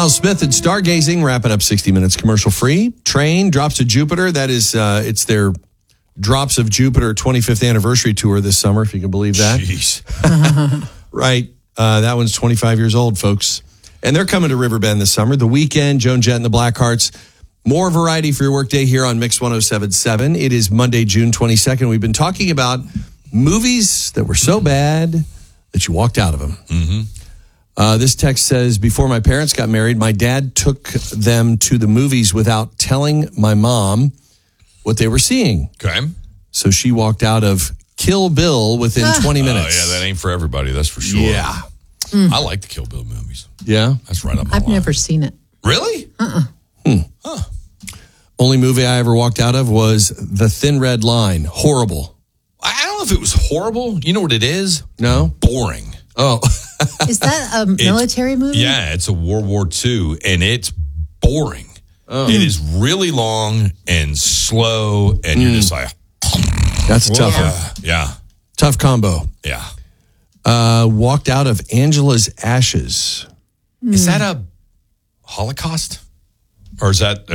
Miles Smith and Stargazing wrapping up 60 Minutes commercial free. Train, Drops of Jupiter. That is, it's their Drops of Jupiter 25th anniversary tour this summer, if you can believe that. Jeez. Right. That one's 25 years old, folks. And they're coming to Riverbend this summer. The Weekend, Joan Jett and the Blackhearts. More variety for your workday here on Mix 107.7. It is Monday, June 22nd. We've been talking about movies that were so bad that you walked out of them. Mm-hmm. This text says, before my parents got married, my dad took them to the movies without telling my mom what they were seeing. Okay. So she walked out of Kill Bill within 20 minutes. Yeah, that ain't for everybody, that's for sure. Yeah. I like the Kill Bill movies. Yeah? That's right up my I've line. never seen it. Really? Only movie I ever walked out of was The Thin Red Line. Horrible. I don't know if it was horrible. You know what it is? No? Boring. Oh. Is that a military movie? Yeah, it's a World War II, and it's boring. It is really long and slow, and you're just like... That's a tough one. Yeah. Tough combo. Yeah. Walked out of Angela's Ashes. Is that a Holocaust? Or is that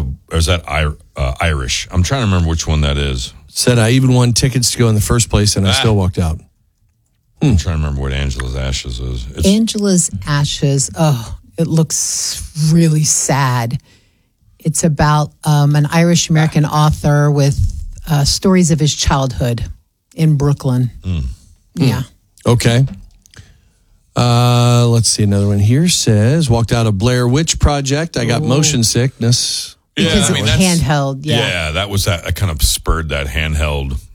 Irish? I'm trying to remember which one that is. Said I even won tickets to go in the first place, and I still walked out. I'm trying to remember what Angela's Ashes is. Angela's Ashes. Oh, it looks really sad. It's about an Irish-American author with stories of his childhood in Brooklyn. Yeah. Okay. Let's see. Another one here says, walked out of Blair Witch Project. I got motion sickness. Because it was handheld. Yeah. Yeah, that was that. I kind of spurred that handheld